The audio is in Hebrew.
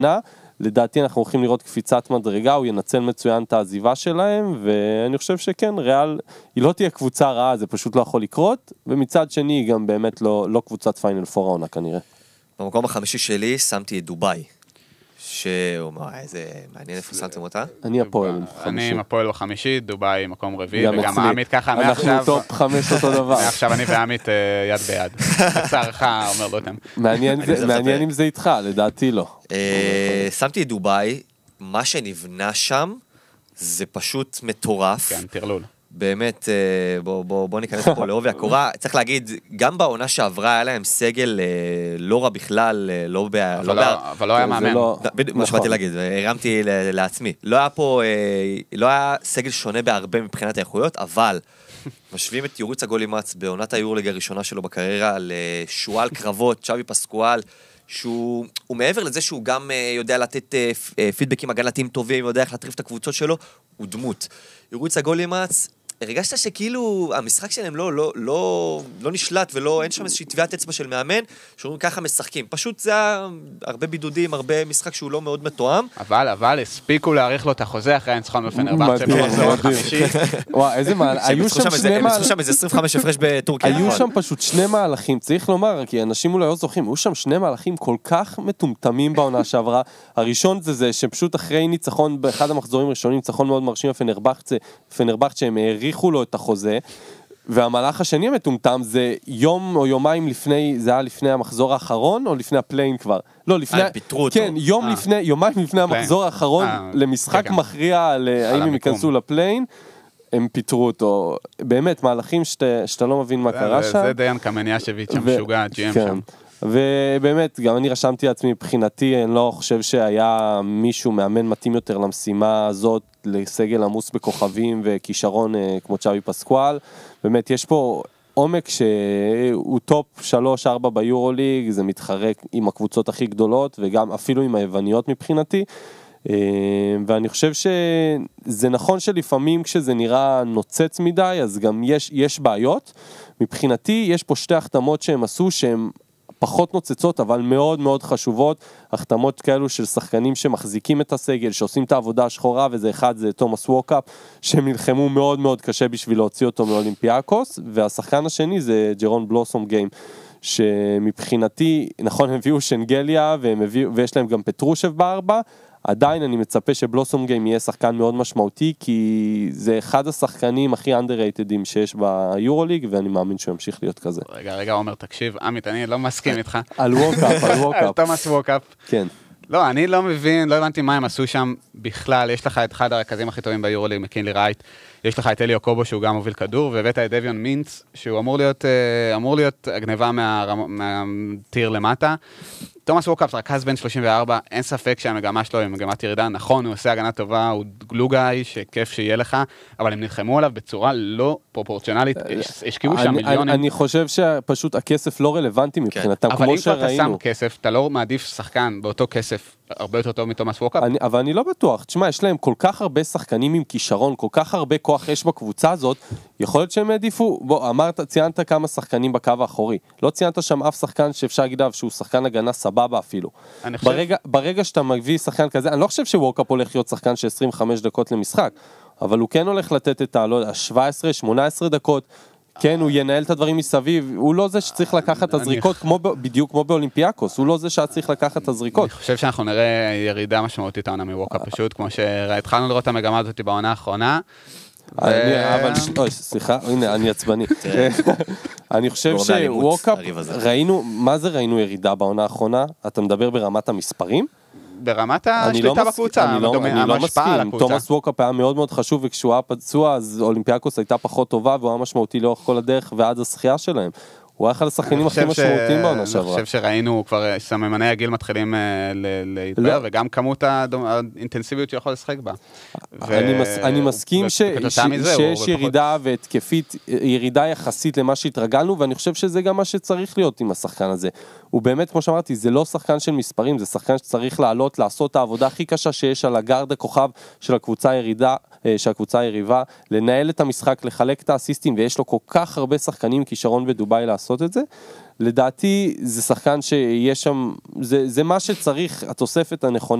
לדעתי אנחנו הולכים לראות קפיצת מדרגה, הוא ינצל מצוין את העזיבה שלהם, ואני חושב שכן, ריאל, היא לא תהיה קבוצה רעה, זה פשוט לא יכול לקרות, ומצד שני היא גם באמת לא קבוצת פיינל פור העונה כנראה. במקום החמישי שלי שמתי את דובאי, איזה מעניין איפה שמתם אותה? אני הפועל חמישי. אני עם הפועל החמישי, דובאי מקום רביעי, וגם עמית ככה, אנחנו טופ 5 אותו דבר. עכשיו אני ועמית יד ביד. בצערך אומר לוטם. מעניין אם זה איתך, לדעתי לא. שמתי את דובאי, מה שנבנה שם, זה פשוט מטורף. כן, תרלול. באמת, בוא ניכנס פה לעובי הקורה. צריך להגיד, גם בעונה שעברה היה להם סגל לא רע בכלל, אבל לא היה מאמן. מה שבאתי להגיד, הרמתי לעצמי. לא היה סגל שונה בהרבה מבחינת האיכויות, אבל משווים את יוריץ הגולימץ בעונת היורליג הראשונה שלו בקריירה לשואל קרבות, צ'אבי פסקואל, שהוא מעבר לזה שהוא גם יודע לתת פידבקים הגנתיים טובים, יודע איך להטריף את הקבוצות שלו, הוא דמות. יוריץ הגולימץ, הרגשת שכאילו המשחק שלהם לא נשלט אין שם איזושהי טביעת אצבע של מאמן, שאומרים ככה משחקים. פשוט זה הרבה בידודים, הרבה משחק שהוא לא מאוד מתואם. אבל הספיקו להאריך לו את החוזה אחרי הניצחון בפנרבכצ'ה במחזור החמישי. וואי, איזה מהלך. היו שם איזה 25 הפרש בטורקיה. היו שם פשוט שני מהלכים, צריך לומר, כי אנשים אולי לא זוכרים, היו שם שני מהלכים כל כך מטומטמים בעונה שעברה. הראשון זה שפשוט אחרי ניצחון, באחד המחזורים הראשונים, ניצחון מאוד מרשים בפנרבכצ'ה, הם העריכו לו את החוזה, והמהלך השני המטומטם זה יום או יומיים לפני, זה היה לפני המחזור האחרון או לפני הפליין כבר? לא, לפני, כן, יומיים לפני המחזור האחרון למשחק מכריע האם הם ייכנסו לפליין, הם פיתרו אותו. באמת, מהלכים שאתה לא מבין מה קרה שם. זה דיין קמניאשביץ' המשוגע, GM שם. ובאמת, גם אני רשמתי לעצמי, מבחינתי, אני לא חושב שהיה מישהו מאמן מתאים יותר למשימה הזאת, לסגל עמוס בכוכבים וכישרון כמו צ'אבי פסקואל. באמת, יש פה עומק שהוא טופ 3-4 ביורוליג, זה מתחרק עם הקבוצות הכי גדולות, וגם אפילו עם היווניות מבחינתי. ואני חושב שזה נכון שלפעמים כשזה נראה נוצץ מדי, אז גם יש בעיות. מבחינתי, יש פה שתי החתמות שהם עשו, שהם פחות נוצצות, אבל מאוד מאוד חשובות, החתמות כאלו של שחקנים שמחזיקים את הסגל, שעושים את העבודה השחורה, וזה אחד, זה תומאס ווקאפ, שהם נלחמו מאוד מאוד קשה בשביל להוציא אותו מאולימפיאקוס, והשחקן השני זה ג'רון בלוסום גיים, שמבחינתי, נכון, הם הביאו שנגליה, ויש להם גם פטרושב בארבע, עדיין אני מצפה שבלוסום גיים יהיה שחקן מאוד משמעותי, כי זה אחד השחקנים הכי underratedים שיש ביורוליג, ואני מאמין שהוא ימשיך להיות כזה. רגע, עומר, תקשיב, עמית, אני לא מסכים איתך. על ווקאפ, על ווקאפ. תומאס ווקאפ. כן. לא, אני לא מבין, לא הבנתי מה הם עשו שם בכלל. יש לך את אחד הרכזים הכי טובים ביורוליג, מקינלי רייט. יש לך את אליו קובו שהוא גם מוביל כדור, והבאת את דביון מינץ, שהוא אמור להיות הגניבה מהטיר למטה. תומאס ווקאפ רכז בן 34, אין ספק שהמגמה שלו היא מגמת ירידה, נכון, הוא עושה הגנה טובה, הוא גלוגאי, שכיף שיהיה לך, אבל הם נלחמו עליו בצורה לא פרופורציונלית, השקיעו שם מיליונים. אני חושב שפשוט הכסף לא רלוונטי מבחינתם, כמו שראינו. אבל אם אתה שם כסף, אתה לא מעדיף שחקן באותו כסף, הרבה יותר טוב מתומאס ווקאפ. אבל אני לא בטוח, תשמע, יש להם כל כך הרבה שחקנים עם כישרון, כל כך הרבה כוח יש בקבוצה הזאת, יכול להיות שהם העדיפו, ציינת כמה שחקנים בקו האחורי, לא ציינת שם אף שחקן שאפשר להגיד שהוא שחקן הגנה סבבה אפילו. ברגע שאתה מביא שחקן כזה, אני לא חושב שווקאפ הולך להיות שחקן של 25 דקות למשחק, אבל הוא כן הולך לתת את ה-17-18 דקות, כן, הוא ינהל את הדברים מסביב, הוא לא זה שצריך לקחת את הזריקות, בדיוק כמו באולימפיאקוס, הוא לא זה שצריך לקחת את הזריקות. אני חושב שאנחנו נראה ירידה משמעותית העונה מווקאפ פשוט, כמו שהתחלנו לראות את המגמה הזאת בעונה האחרונה. סליחה, הנה, אני עצבני. אני חושב שווקאפ, מה זה ראינו ירידה בעונה האחרונה? אתה מדבר ברמת המספרים? ברמת השליטה בקבוצה, אני לא מסכים, תומאס ווקאפ היה מאוד מאוד חשוב, וכשהוא היה פצוע, אז אולימפיאקוס הייתה פחות טובה, והוא היה משמעותי לאורך כל הדרך, ועד הזכייה שלהם. הוא היה אחד השחקנים הכי משמעותיים בעונה שעברה. אני חושב שראינו כבר סממני הגיל מתחילים להתבהר, וגם כמות האינטנסיביות שיכול לשחק בה. אני מסכים שיש ירידה והתקפית, ירידה יחסית למה שהתרגלנו, ואני חושב שזה גם מה שצריך להיות עם השחקן הזה. הוא באמת, כמו שאמרתי, זה לא שחקן של מספרים, זה שחקן שצריך לעלות, לעשות את העבודה הכי קשה שיש על הגארד הכוכב של הקבוצה היריבה, לנהל את המשחק, לחלק את האסיסטים, ויש לו כל כך הרבה שחקנים כישרון בדוביי לעשות את זה. לדעתי, זה שחקן שיש שם, זה מה שצריך, התוספת הנכונה